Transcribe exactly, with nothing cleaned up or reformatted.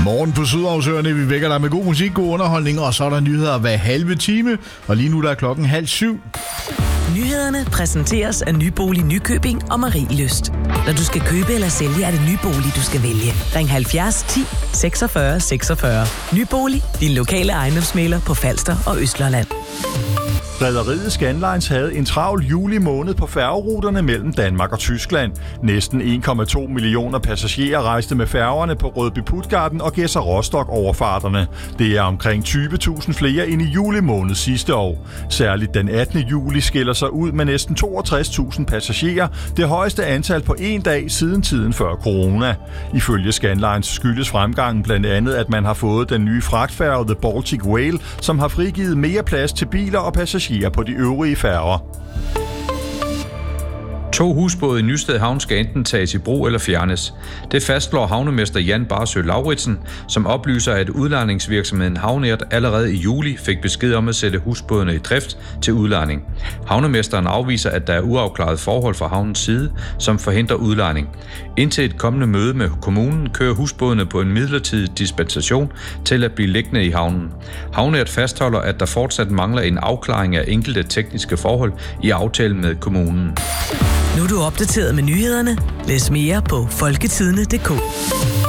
Morgen på Sydhavsøerne. Vi vækker dig med god musik, god underholdning, og så er der nyheder hver halve time. Og lige nu der er klokken halv syv. Nyhederne præsenteres af Nybolig Nykøbing og Marie Lyst. Når du skal købe eller sælge, er det Nybolig, du skal vælge. Ring halvfjerds ti seksogfyrre seksogfyrre. Nybolig, din lokale ejendomsmægler på Falster og Østlandet. Rederiet Scandlines havde en travl juli måned på færgeruterne mellem Danmark og Tyskland. Næsten en komma to millioner passagerer rejste med færgerne på Rødby-Puttgarden og Gedser Rostock overfarterne. Det er omkring tyve tusind flere end i juli måned sidste år. Særligt den attende juli skiller sig ud med næsten toogtres tusind passagerer, det højeste antal på en dag siden tiden før corona. Ifølge Scandlines skyldes fremgangen blandt andet, at man har fået den nye fragtfærge The Baltic Whale, som har frigivet mere plads til biler og passagerer på de øvrige færger. To husbåde i Nysted Havn skal enten tages i brug eller fjernes. Det fastslår havnemester Jan Barsø Lauritsen, som oplyser, at udlejningsvirksomheden Havnert allerede i juli fik besked om at sætte husbådene i drift til udlejning. Havnemesteren afviser, at der er uafklaret forhold fra havnens side, som forhindrer udlejning. Indtil et kommende møde med kommunen kører husbådene på en midlertidig dispensation til at blive liggende i havnen. Havnert fastholder, at der fortsat mangler en afklaring af enkelte tekniske forhold i aftalen med kommunen. Nu er du opdateret med nyhederne. Læs mere på folketidene punktum d k.